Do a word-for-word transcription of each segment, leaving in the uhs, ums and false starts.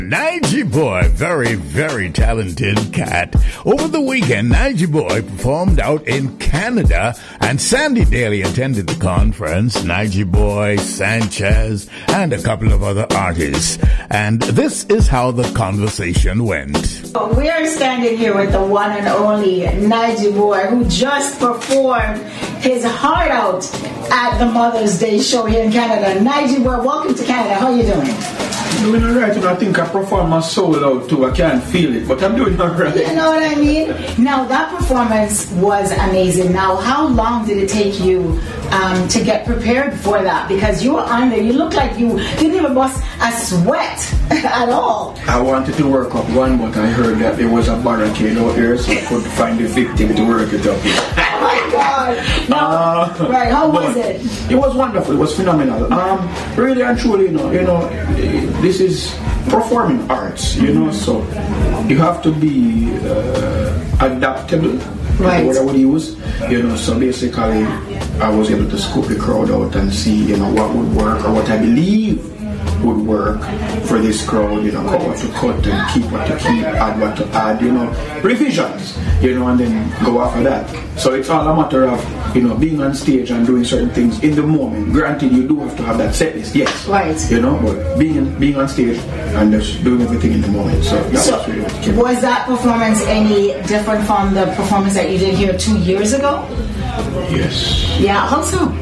Nige Boy, very, very talented cat. Over the weekend, Nige Boy performed out in Canada, and Sandy Daly attended the conference. Nige Boy, Sanchez, and a couple of other artists. And this is how the conversation went. We are standing here with the one and only Nige Boy, who just performed his heart out at the Mother's Day show here in Canada. Nige Boy, welcome to Canada. How are you doing? Doing alright, and I think I perform my soul out too. I can't feel it, but I'm doing alright. You know what I mean? Now, that performance was amazing. Now, how long did it take you um, to get prepared for that? Because you were on there, you looked like you didn't even bust a sweat at all. I wanted to work up one, but I heard that there was a barricade out there, so I could find the victim to work it up. Oh my God! Now, uh, right? How was it? It was wonderful. It was phenomenal. Um, really and truly, you know, you know, this is performing arts, you know, so you have to be uh, adaptable. Right. What I would use, you know. So basically, I was able to scope the crowd out and see, you know, what would work or what I believe would work for this crowd, you know, cut what to cut and keep what to keep, add what to add, you know, revisions, you know, and then go after that. So it's all a matter of, you know, being on stage and doing certain things in the moment. Granted, you do have to have that set list, yes, right, you know, but being being on stage and just doing everything in the moment. So that so was really what came. Was that performance any different from the performance that you did here two years ago? Yes. Yeah, how so?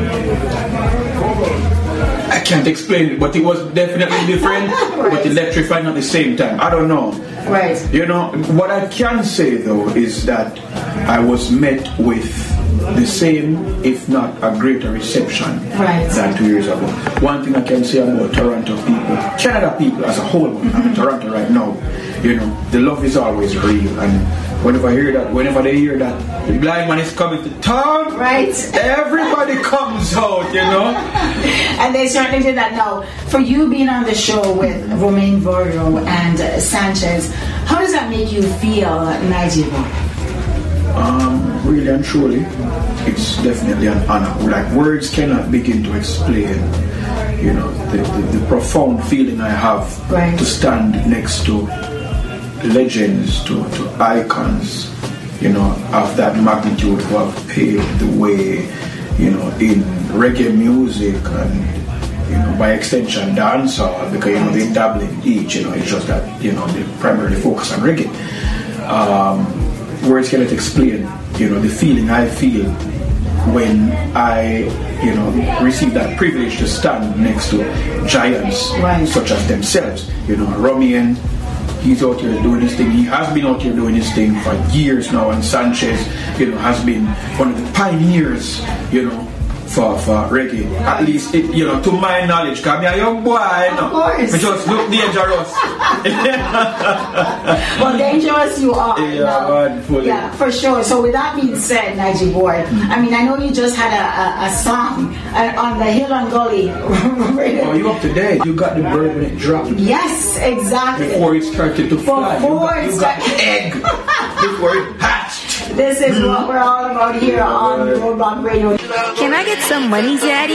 I can't explain it, but it was definitely different, right. But electrifying at the same time. I don't know. Right. You know, what I can say though is that I was met with the same, if not a greater reception right. than two years ago. One thing I can say about Toronto people, Canada people as a whole, mm-hmm. I'm in Toronto right now, you know, the love is always real, and whenever I hear that, whenever they hear that the blind man is coming to town, right, everybody comes out, you know. And they certainly did that. Now, for you being on the show with Romain Vorio and uh, Sanchez, how does that make you feel, Nige Boy? Um, really and truly, it's definitely an honor. Like, words cannot begin to explain, you know, the, the, the profound feeling I have right. to stand next to legends, to, to icons, you know, of that magnitude who have paved the way, you know, in reggae music and, you know, by extension dancehall, because, you know, they dabble in each, you know, it's just that, you know, they primarily focus on reggae. Um, words cannot explain, you know, the feeling I feel when I, you know, receive that privilege to stand next to giants right. such as themselves. You know, Romain, he's out here doing his thing. He has been out here doing his thing for years now, and Sanchez, you know, has been one of the pioneers, you know, for, for reggae. At least, it, you know, to my knowledge, because I'm a young boy, you know, of course. I just look dangerous. Well, dangerous you are. Yeah, no. man, fully. Yeah, for sure. So with that being said, Nige Boy, I mean, I know you just had a, a, a song uh, on the Hill and Gully. Oh, you up to date? You got the bird when it dropped. Yes, exactly. Before it started to fly. Before you got, it you got the egg. Before it hatched. This is what we're all about here on Roadblock Radio. Can I get some money, Daddy?